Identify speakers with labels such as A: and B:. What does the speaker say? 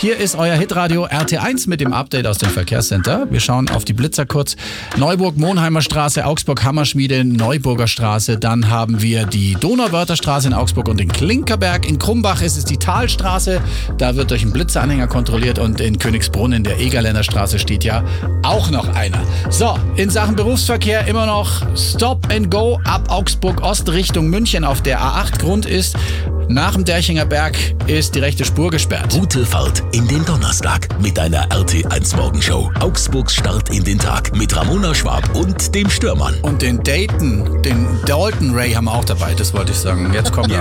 A: Hier ist euer Hitradio RT1 mit dem Update aus dem Verkehrscenter. Wir schauen auf die Blitzer kurz. Neuburg, Monheimer Straße, Augsburg, Hammerschmiede, Neuburger Straße. Dann haben wir die Donauwörtherstraße in Augsburg und den Klinkerberg. In Krumbach ist es die Talstraße. Da wird durch einen Blitzeranhänger kontrolliert. Und in Königsbrunn in der Egerländer Straße steht ja auch noch einer. So, in Sachen Berufsverkehr immer noch Stop and Go ab Augsburg Ost Richtung München auf der A8. Grund ist, nach dem Derchinger Berg ist die rechte Spur gesperrt.
B: Gute Fahrt in den Donnerstag mit einer RT1 Morgenshow. Augsburgs Start in den Tag mit Ramona Schwab und dem Stürmann.
A: Und den Dalton Ray haben wir auch dabei, das wollte ich sagen. Jetzt kommt er.